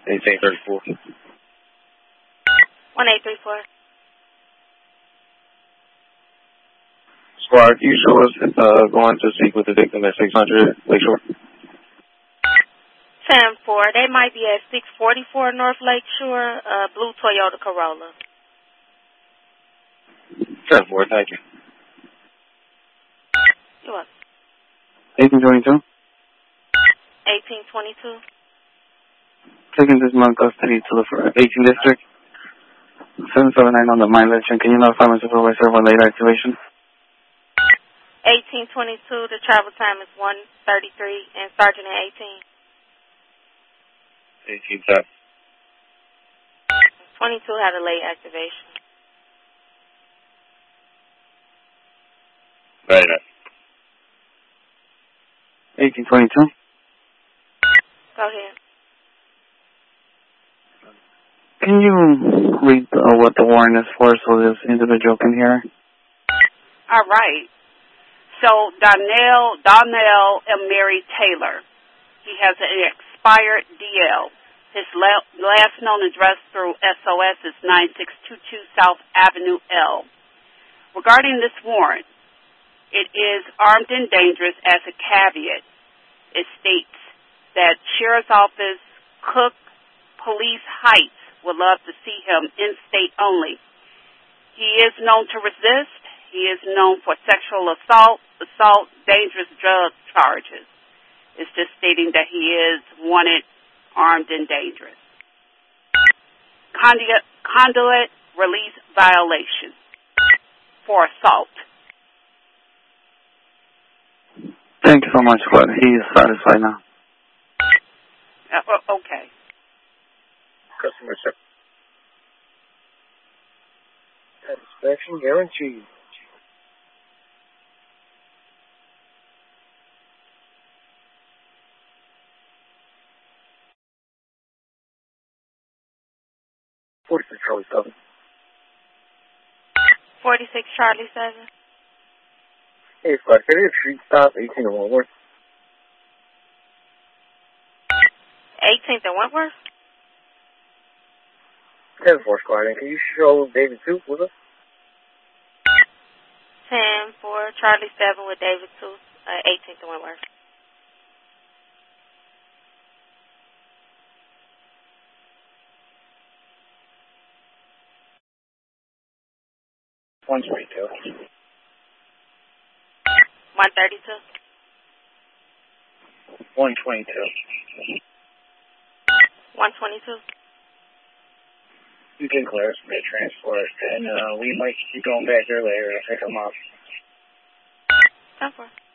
1834. 1834. Squad, you show us going to speak with the victim at 600 Lakeshore? 10-4. They might be at 644 North Lakeshore, blue Toyota Corolla. 10-4, thank you. You're welcome. 1822. 1822. Taking this month custody to the 18th District. 779 on the mileage, and can you notify my supervisor when late activation? 1822, the travel time is 1:33, and Sergeant at 18. 1810. 22 had a late activation. Very nice. 1822. Go ahead. Can you read what the warrant is for so this individual can hear? All right. So Donnell and Mary Taylor. He has an expired DL. His last known address through SOS is 9622 South Avenue L. Regarding this warrant, it is armed and dangerous as a caveat. It states that Sheriff's Office Cook Police Heights would love to see him in state only. He is known to resist. He is known for sexual assault, dangerous drug charges. It's just stating that he is wanted, armed, and dangerous. Conduit release violation for assault. Thank you so much, Squad. He is satisfied now. Okay. Customer service. Satisfaction guaranteed. Charlie 7. 46 Charlie 7. Hey, Squad, can you street stop 18 to Wentworth? 18th and Wentworth? 10-4, Squad, and can you show David 2 with us? 10-4 Charlie 7 with David 2, 18th and Wentworth. $122. 132. 122. 122. You can clear us from the transport, and we might be going back there later to pick them up. 10-4.